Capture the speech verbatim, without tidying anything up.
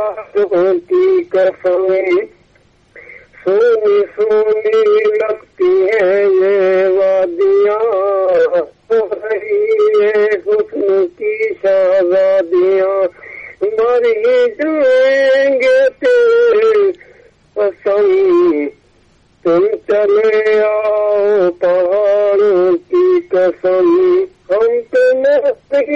पहाड़ों की कसमें सोनी सोनी लगती है ये वादियाँ, हो रही है हुस्न की शादियाँ, मर ही जाएंगे तेरे पसंद, तुम चले आओ पहाड़ों की कसम।